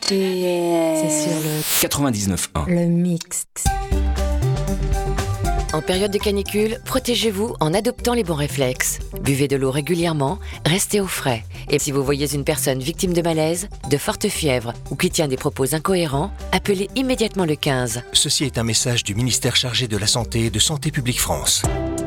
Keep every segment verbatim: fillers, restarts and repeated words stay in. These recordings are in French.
Yeah. C'est sur le quatre-vingt-dix-neuf un. Le mix. En période de canicule, protégez-vous en adoptant les bons réflexes. Buvez de l'eau régulièrement, restez au frais. Et si vous voyez une personne victime de malaise, de forte fièvre ou qui tient des propos incohérents, appelez immédiatement le quinze. Ceci est un message du ministère chargé de la Santé et de Santé publique France.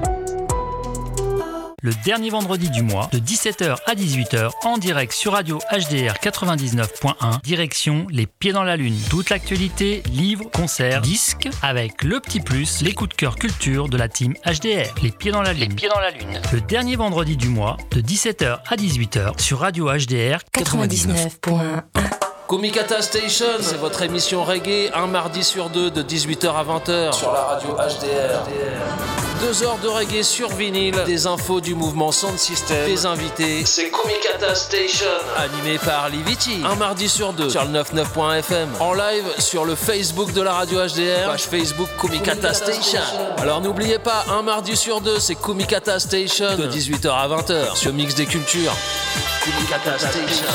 Le dernier vendredi du mois, de dix-sept heures à dix-huit heures, en direct sur Radio H D R quatre-vingt-dix-neuf point un, direction Les Pieds dans la Lune. Toute l'actualité, livres, concerts, disques, avec le petit plus, les coups de cœur culture de la team H D R. Les Pieds dans la Lune. Les Pieds dans la Lune. Le dernier vendredi du mois, de dix-sept heures à dix-huit heures, sur Radio H D R quatre-vingt-dix-neuf point un. Kumikata Station, c'est votre émission reggae, un mardi sur deux, de dix-huit heures à vingt heures, sur la radio H D R. Deux heures de reggae sur vinyle, des infos du mouvement Sound System, des invités. C'est Kumikata Station, animé par Liviti. Un mardi sur deux, sur le quatre-vingt-dix-neuf point F M. En live sur le Facebook de la radio H D R, page Facebook Kumikata Station. Alors n'oubliez pas, un mardi sur deux, c'est Kumikata Station, de dix-huit heures à vingt heures, sur Mix des Cultures. Kumikata Station.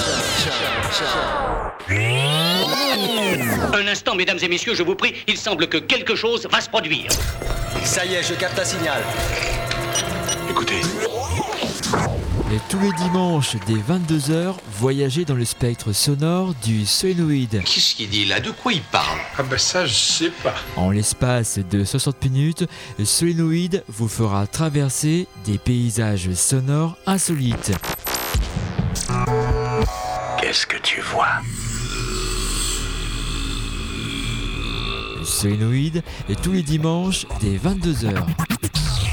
Un instant, mesdames et messieurs, je vous prie, il semble que quelque chose va se produire. Ça y est, je capte un signal. Écoutez. Et tous les dimanches, dès vingt-deux heures, voyagez dans le spectre sonore du Solénoïde. Qu'est-ce qu'il dit là? De quoi il parle? Ah bah ça, je sais pas. En l'espace de soixante minutes, Solénoïde vous fera traverser des paysages sonores insolites. Qu'est-ce que tu vois? Solénoïde, et tous les dimanches, dès vingt-deux heures.